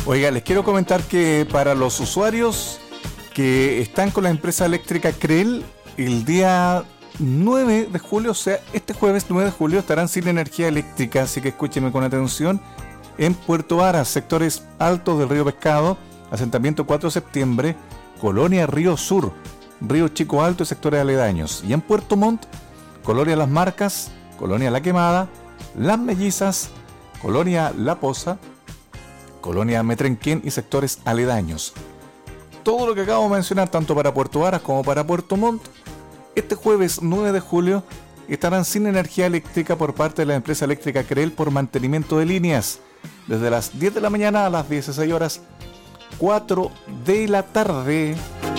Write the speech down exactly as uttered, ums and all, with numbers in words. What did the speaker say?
Oiga, les quiero comentar que para los usuarios que están con la empresa eléctrica Creel, el día nueve de julio, o sea, este jueves nueve de julio, estarán sin energía eléctrica, así que escúchenme con atención. En Puerto Varas, sectores altos del río Pescado, asentamiento cuatro de septiembre, Colonia Río Sur, Río Chico Alto y sectores aledaños. Y en Puerto Montt, Colonia Las Marcas, Colonia La Quemada, Las Mellizas, Colonia La Poza, Colonia Metrenquén y sectores aledaños. Todo lo que acabo de mencionar, tanto para Puerto Varas como para Puerto Montt, este jueves nueve de julio estarán sin energía eléctrica por parte de la empresa eléctrica Creel por mantenimiento de líneas. Desde las diez de la mañana a las dieciséis horas, cuatro de la tarde.